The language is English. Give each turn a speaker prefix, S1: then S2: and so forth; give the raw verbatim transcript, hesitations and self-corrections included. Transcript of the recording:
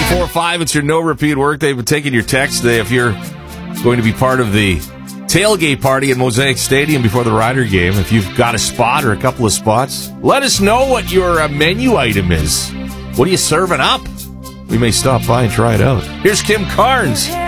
S1: four five, it's your no repeat work. They've been taking your text today if you're going to be part of the tailgate party at Mosaic Stadium before the Rider game. If you've got a spot or a couple of spots, let us know what your uh, menu item is. What are you serving up? We may stop by and try it out. Here's Kim Carnes.